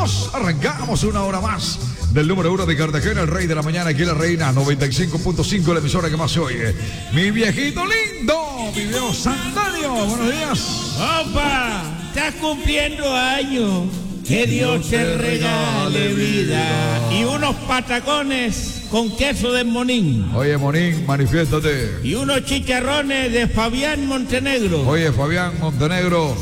Arrancamos una hora más del número 1 de Cartagena, el rey de la mañana, aquí la reina, 95.5, la emisora que más se oye. Mi viejito lindo, mi viejo Santanio, buenos días. Opa, estás cumpliendo años. Que Dios te regale vida. Y unos patacones con queso de Monín. Oye, Monín, manifiéstate. Y unos chicharrones de Fabián Montenegro. Oye, Fabián Montenegro.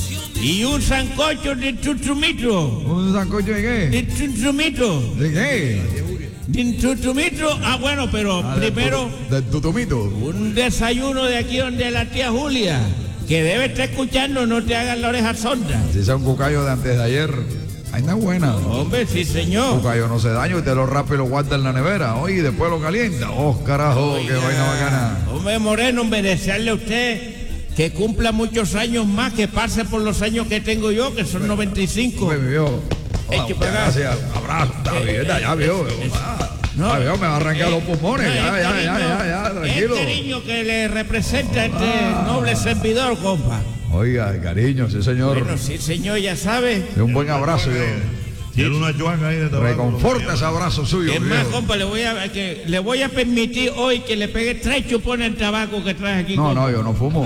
Y un sancocho de chuchumito. ¿Un sancocho de qué? De chuchumito. ¿De qué? De chuchumito. Ah, bueno, pero primero... Del tutumito. Un desayuno de aquí donde la tía Julia, que debe estar escuchando, no te hagas la oreja sonda. Si sea un cucayo de antes de ayer, ahí está buena. Hombre, sí, señor. Cucayo no se daña, usted lo rapa y lo guarda en la nevera. Oye, y después lo calienta. Oh, carajo, Oiga, qué vaina bacana. Hombre, Moreno, hombre, desearle a usted que cumpla muchos años más, que pase por los años que tengo yo, que son 95. Hombre, mi viejo. Eche para acá. Gracias, abrazo, está bien, ya veo. No, Ya veo, me va a arrancar los pulmones. Ya, tranquilo. El cariño que le representa a este noble servidor, compa. Oiga, el cariño, sí, señor. Bueno, sí, señor, ya sabe. De un buen abrazo, yo. Tiene una chuanga ahí de tabaco. Reconforta ese abrazo suyo. Es más, viejo. compa, le voy a permitir hoy que le pegue 3 chupones al tabaco que traes aquí. No, compa. no, yo no fumo.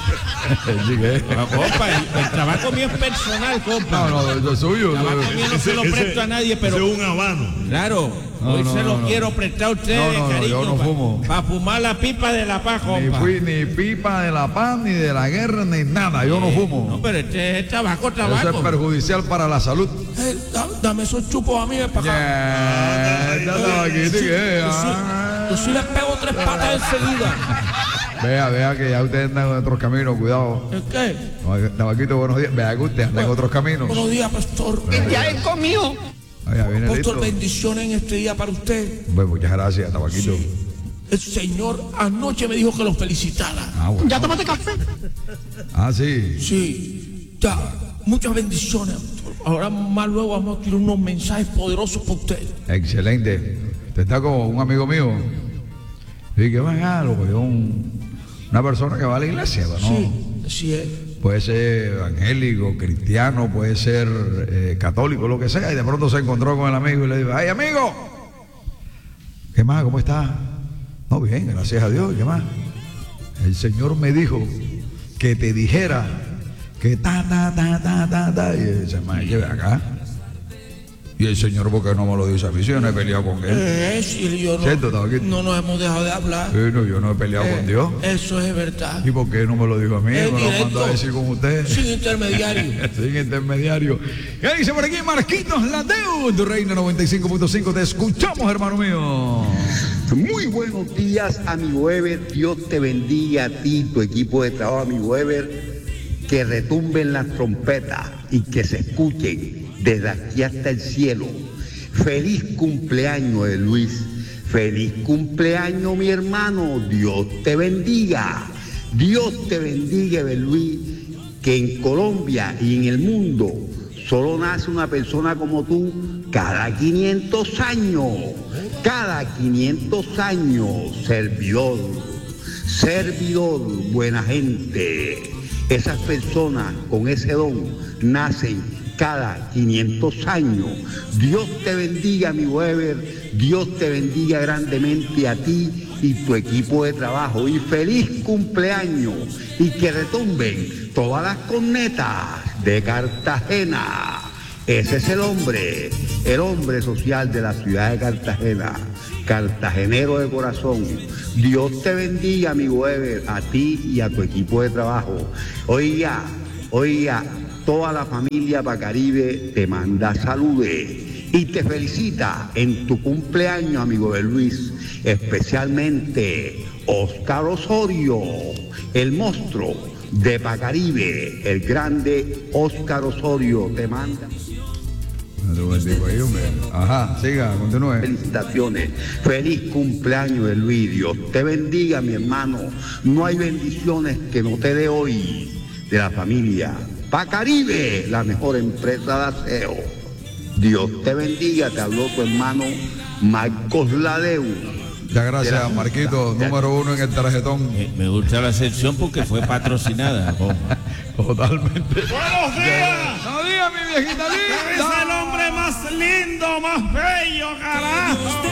Sí, ¿qué? No, compa, el tabaco mío es personal, compa. No, eso es suyo. El tabaco mío no se lo presto a nadie, pero... Ese es un habano. Claro, No, hoy no, se lo no. quiero prestar a ustedes, No, cariño. yo no fumo. Para fumar la pipa de la paz, compa. Ni pipa de la paz, ni de la guerra, ni nada. Yo no fumo. No, pero este es tabaco. Eso es perjudicial para la salud. Dame esos chupos a mí, para Ya tabaquito, ¿qué? Yo sí les pego 3 patas enseguida. Vea que ya usted anda en otros caminos, cuidado. ¿El qué? Tabaquito, buenos días. Vea que usted anda en otros caminos. Buenos días, pastor. Ya es conmigo. Allá viene Pastor, listo. bendiciones en este día para usted. Bueno, muchas gracias, tabaquito. El Señor anoche me dijo que lo felicitara. Bueno. ¿Ya tomaste café? Sí. Sí, ya, muchas bendiciones. Ahora más luego vamos a tirar unos mensajes poderosos para usted. Excelente. Usted está como un amigo mío. Y que van a algo, una persona que va a la iglesia, ¿no? Sí, así es. Puede ser evangélico, cristiano, puede ser católico, lo que sea, y de pronto se encontró con el amigo y le dijo: ¡ay, amigo! ¿Qué más? ¿Cómo estás? No, bien, gracias a Dios. ¿Qué más? El Señor me dijo que te dijera que ta. Y dice: "Mae, que ve acá". Y el Señor, ¿por qué no me lo dice a mí? Si yo no he peleado con él. Sí, yo no, ¿Cierto, Tabaquito? no nos hemos dejado de hablar. No, yo no he peleado con Dios. Eso es verdad. ¿Y por qué no me lo dijo a mí? Es ¿Me lo directo, mandó a decir con usted? sin intermediario. Sin intermediario. ¿Qué dice por aquí Marquitos Lateu? Tu Reina 95.5. Te escuchamos, hermano mío. Muy buenos días, amigo Ever. Dios te bendiga a ti, tu equipo de trabajo, amigo Ever. Que retumben las trompetas y que se escuchen desde aquí hasta el cielo. Feliz cumpleaños de Luis. Feliz cumpleaños, mi hermano. Dios te bendiga. Dios te bendiga, Ever Luis. Que en Colombia y en el mundo solo nace una persona como tú cada 500 años. Cada 500 años, servidor, buena gente. Esas personas con ese don nacen cada 500 años. Dios te bendiga, amigo Ever. Dios te bendiga grandemente a ti y tu equipo de trabajo. Y feliz cumpleaños. Y que retumben todas las cornetas de Cartagena. Ese es el hombre social de la ciudad de Cartagena, cartagenero de corazón. Dios te bendiga, amigo Ever, a ti y a tu equipo de trabajo. Oiga, toda la familia Pacaribe te manda saludos y te felicita en tu cumpleaños, amigo de Luis, especialmente Óscar Osorio, el monstruo de Pacaribe, el grande Óscar Osorio, te manda. Ajá, siga, continúe. Felicitaciones, feliz cumpleaños de Luis, Dios te bendiga, mi hermano. No hay bendiciones que no te dé hoy de la familia Pacaribe, la mejor empresa de aseo. Dios te bendiga, te habló tu hermano Marcos Ladeu. Muchas gracias, Marquito, número 1 en el tarjetón. Me gusta la sección porque fue patrocinada. Totalmente. ¡Buenos días! ¡Buenos días, mi viejita linda! ¡Es el hombre más bello, carajo.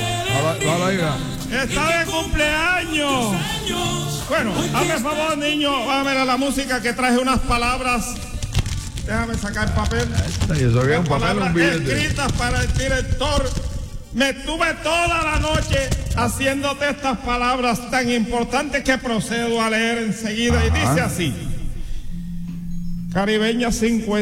Está de cumpleaños. Bueno, hazme favor, niño, bájame la música que traje unas palabras. Déjame sacar el papel. Y eso que es un papel, un billete. Escritas para el director. Me tuve toda la noche haciéndote estas palabras tan importantes que procedo a leer enseguida. Y dice así. Caribeña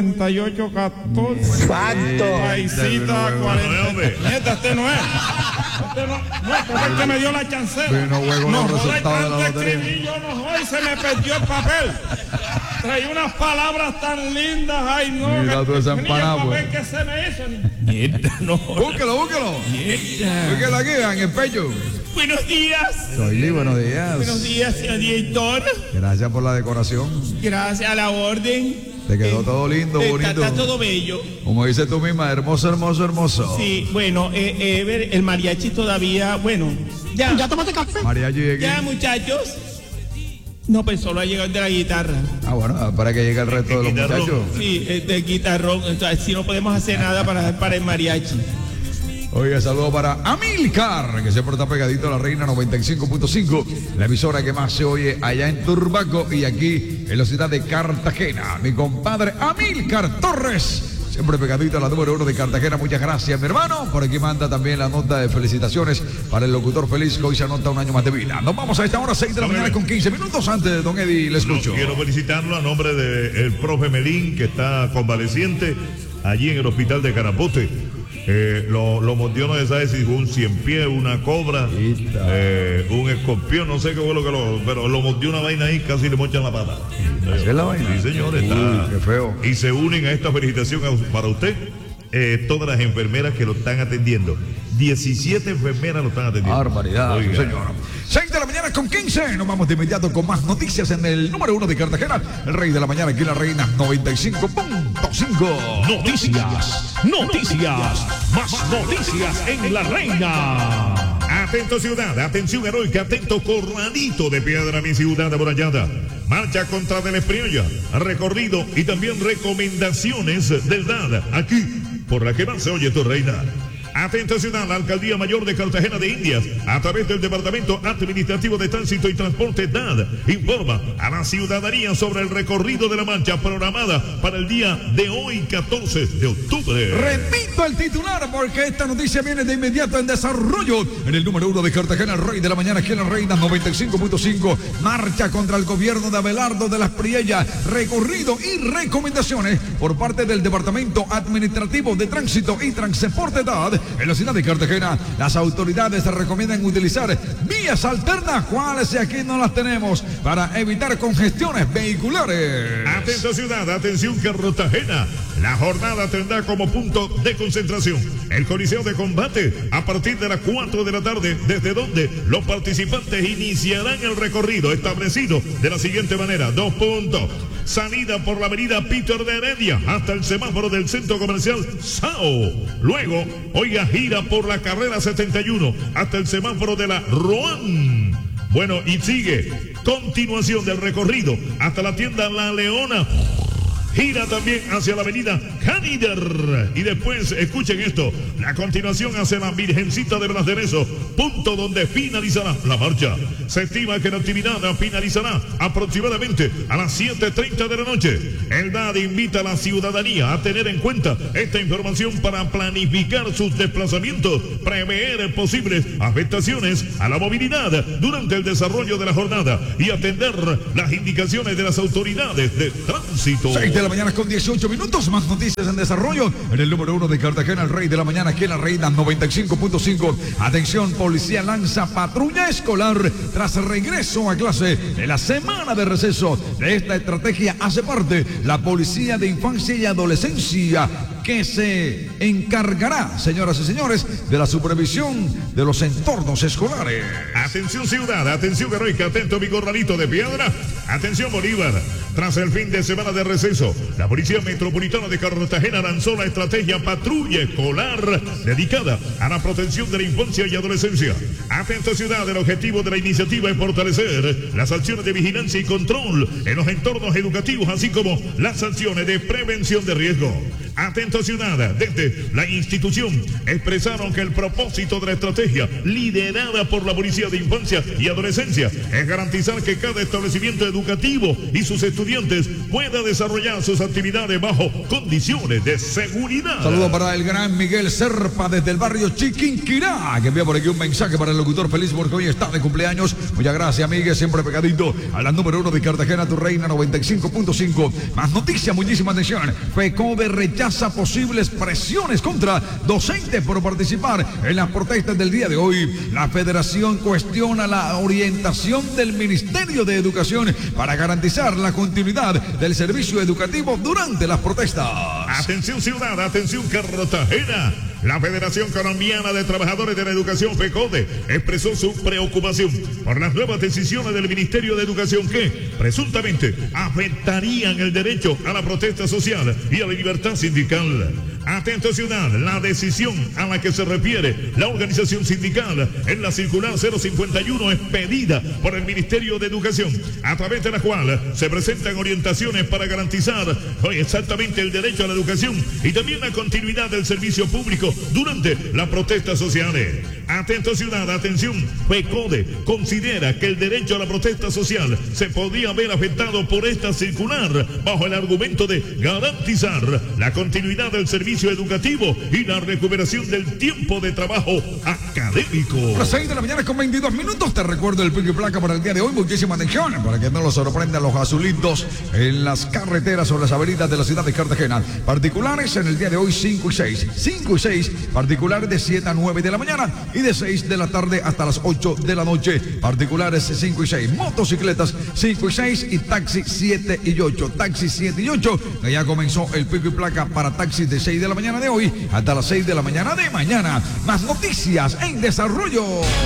5814. Exacto. Paisita 40. Este no es. Este es el que me dio la chance. No juego los resultados de la lotería. Escribí yo no hoy, se me perdió el papel. Traí unas palabras tan lindas. Ay, no. Mira tú esa empanada, pues. ¿Qué se me hizo? No. Búsquelo. Búsquelo aquí, en el pecho. Buenos días. Soy Lee, buenos días. Buenos días, señor director. Gracias por la decoración. Gracias a la orden. Te quedó todo lindo, bonito. Está todo bello. Como dices tú misma, hermoso, hermoso, hermoso. Sí, bueno, el mariachi todavía, bueno. Ya tomaste café. Mariachi de aquí. Ya, muchachos. No, pues solo ha llegado el de la guitarra. Ah, bueno, para que llegue el resto de los muchachos. Sí, el del guitarrón. Entonces, si no podemos hacer nada para el mariachi. Oiga, saludo para Amilcar, que siempre está pegadito a la Reina 95.5, la emisora que más se oye allá en Turbaco y aquí en la ciudad de Cartagena. Mi compadre Amilcar Torres, siempre pegadito a la número 1 de Cartagena. Muchas gracias, mi hermano. Por aquí manda también la nota de felicitaciones para el locutor feliz que hoy se anota un año más de vida. Nos vamos a esta hora, 6 de la mañana con 15 minutos. Antes, don Eddie, le escucho. Quiero felicitarlo a nombre del profe Melín, que está convaleciente allí en el hospital de Carapote. Lo mordió, no se sabe si fue un ciempié, una cobra, un escorpión, no sé qué fue pero lo mordió una vaina ahí, casi le mochan la pata. ¿Así es la vaina? Sí, señor, está. Qué feo. Y se unen a esta felicitación para usted, todas las enfermeras que lo están atendiendo. 17 enfermeras lo están atendiendo. Barbaridad, Oiga. señor. 6 de la mañana con 15. Nos vamos de inmediato con más noticias en el número 1 de Cartagena. El rey de la mañana aquí en la Reina 95.5. Noticias. Más noticias en La Reina. Atento ciudad, atención heroica, atento Corralito de Piedra, mi ciudad amurallada. Marcha contra de la Espriella, recorrido y también recomendaciones del DAD, aquí, por la que más se oye tu reina. Atento ciudad, la Alcaldía Mayor de Cartagena de Indias, a través del Departamento Administrativo de Tránsito y Transporte DAD, informa a la ciudadanía sobre el recorrido de la marcha programada para el día de hoy, 14 de octubre. Repito el titular porque esta noticia viene de inmediato en desarrollo. En el número 1 de Cartagena, el rey de la mañana aquí en la Reina 95.5. Marcha contra el gobierno de Abelardo de la Espriella. Recorrido y recomendaciones por parte del Departamento Administrativo de Tránsito y Transporte DAD. En la ciudad de Cartagena, las autoridades recomiendan utilizar vías alternas, cuales aquí no las tenemos, para evitar congestiones vehiculares. Atento ciudad, atención Cartagena. La jornada tendrá como punto de concentración el Coliseo de Combate a partir de las 4 de la tarde, desde donde los participantes iniciarán el recorrido establecido de la siguiente manera. 2 puntos. Salida por la avenida Peter de Heredia hasta el semáforo del centro comercial Sao. Luego, oiga, gira por la carrera 71 hasta el semáforo de la Roan. Bueno, y sigue continuación del recorrido hasta la tienda La Leona. Gira también hacia la avenida Canider. Y después, escuchen esto, la continuación hacia la Virgencita de Blasderezo, punto donde finalizará la marcha. Se estima que la actividad finalizará aproximadamente a las 7:30 de la noche. El DAD invita a la ciudadanía a tener en cuenta esta información para planificar sus desplazamientos, prever posibles afectaciones a la movilidad durante el desarrollo de la jornada y atender las indicaciones de las autoridades de tránsito. 6 de la mañana con 18 minutos, más noticias en desarrollo. En el número 1 de Cartagena, el rey de la mañana aquí en la Reina 95.5. Atención, policía lanza patrulla escolar tras regreso a clase de la semana de receso. De esta estrategia hace parte la Policía de Infancia y Adolescencia, que se encargará, señoras y señores, de la supervisión de los entornos escolares. Atención ciudad, atención heroica, atento mi Corralito de Piedra, atención Bolívar. Tras el fin de semana de receso, la Policía Metropolitana de Cartagena lanzó la estrategia Patrulla Escolar dedicada a la protección de la infancia y adolescencia. Atento ciudad, el objetivo de la iniciativa es fortalecer las acciones de vigilancia y control en los entornos educativos, así como las acciones de prevención de riesgo. Atento ciudad, desde la institución expresaron que el propósito de la estrategia liderada por la Policía de Infancia y Adolescencia es garantizar que cada establecimiento educativo y sus estudiantes pueda desarrollar sus actividades bajo condiciones de seguridad. Saludo para el gran Miguel Serpa desde el barrio Chiquinquirá, que envía por aquí un mensaje para el locutor feliz porque hoy está de cumpleaños. Muchas gracias, Miguel, siempre pegadito a la número 1 de Cartagena, tu reina 95.5. Más noticias, muchísima atención. FECODE rechaza posibles presiones contra docentes por participar en las protestas del día de hoy. La federación cuestiona la orientación del Ministerio de Educación para garantizar la continuidad del servicio educativo durante las protestas. Atención ciudad, atención Cartagena. La Federación Colombiana de Trabajadores de la Educación, FECODE, expresó su preocupación por las nuevas decisiones del Ministerio de Educación que presuntamente afectarían el derecho a la protesta social y a la libertad sindical. Atento ciudad, la decisión a la que se refiere la organización sindical en la circular 051 expedida por el Ministerio de Educación, a través de la cual se presentan orientaciones para garantizar exactamente el derecho a la educación y también la continuidad del servicio público durante las protestas sociales. Atento ciudad, atención, FECODE considera que el derecho a la protesta social se podría ver afectado por esta circular bajo el argumento de garantizar la continuidad del servicio educativo y la recuperación del tiempo de trabajo académico. A las 6 de la mañana con 22 minutos, te recuerdo el pico y placa para el día de hoy. Muchísima atención para que no los sorprendan los azulitos en las carreteras o las avenidas de la ciudad de Cartagena. Particulares en el día de hoy 5 y 6. 5 y 6, particulares de 7 a 9 de la mañana y de 6 de la tarde hasta las 8 de la noche. Particulares 5 y 6, motocicletas 5 y 6 y taxi 7 y 8. Taxi 7 y 8, que ya comenzó el pico y placa para taxis de 6 de la mañana de hoy hasta las 6 de la mañana de mañana. Más noticias en desarrollo.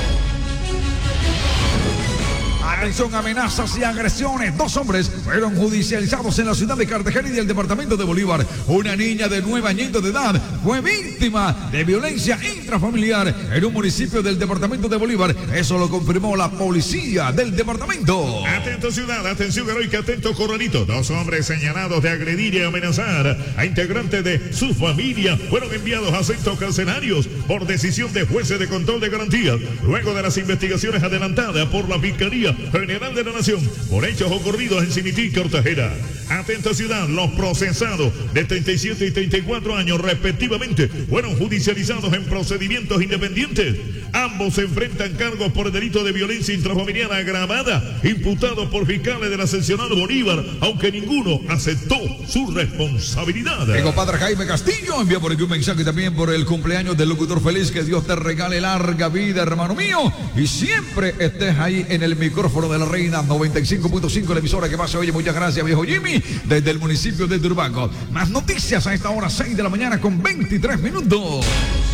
Atención, amenazas y agresiones. 2 hombres fueron judicializados en la ciudad de Cartagena y del departamento de Bolívar. Una niña de 9 añitos de edad fue víctima de violencia intrafamiliar en un municipio del departamento de Bolívar. Eso lo confirmó la policía del departamento. Atento ciudad, atención heroica, atento Corralito. 2 hombres señalados de agredir y amenazar a integrantes de su familia fueron enviados a centros carcelarios por decisión de jueces de control de garantías, luego de las investigaciones adelantadas por la Fiscalía General de la Nación por hechos ocurridos en Cimití, Cartagena. Atenta ciudad, los procesados de 37 y 34 años respectivamente fueron judicializados en procedimientos independientes. Ambos se enfrentan cargos por el delito de violencia intrafamiliar agravada, imputados por fiscales de la seccional Bolívar, aunque ninguno aceptó su responsabilidad. Mi compadre Jaime Castillo envía por aquí un mensaje también por el cumpleaños del locutor feliz. Que Dios te regale larga vida, hermano mío, y siempre estés ahí en el micrófono de la Reina 95.5, la emisora que más se oye. Muchas gracias, viejo Jimmy, desde el municipio de Turbanco. Más noticias a esta hora, 6 de la mañana con 23 minutos.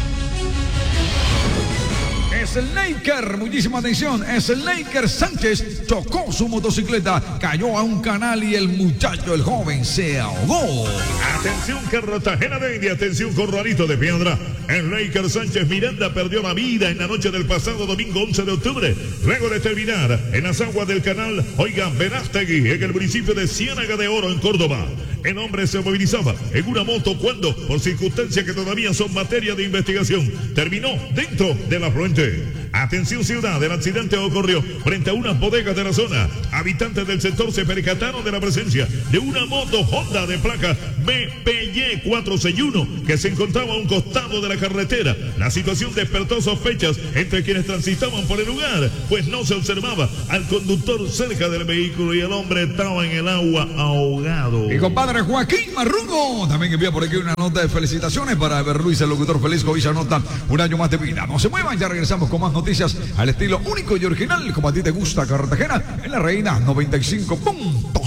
Es el Laker, muchísima atención, es el Laker Sánchez, chocó su motocicleta, cayó a un canal y el muchacho, el joven, se ahogó. Atención Cartagena de India, atención Corralito de Piedra. El Laker Sánchez Miranda perdió la vida en la noche del pasado domingo 11 de octubre, luego de terminar en las aguas del canal Verástegui, en el municipio de Ciénaga de Oro, en Córdoba. El hombre se movilizaba en una moto cuando, por circunstancias que todavía son materia de investigación, terminó dentro del afluente. Atención ciudad, el accidente ocurrió frente a unas bodegas de la zona. Habitantes del sector se percataron de la presencia de una moto Honda de placa BPY 461 que se encontraba a un costado de la carretera. La situación despertó sospechas entre quienes transitaban por el lugar, pues no se observaba al conductor cerca del vehículo y el hombre estaba en el agua ahogado. Mi compadre Joaquín Marrugo también envía por aquí una nota de felicitaciones para Eber Luis, el locutor feliz, que hoy se anota un año más de vida. No se muevan, ya regresamos con más noticias al estilo único y original, como a ti te gusta, Cartagena, en la Reina 95.5.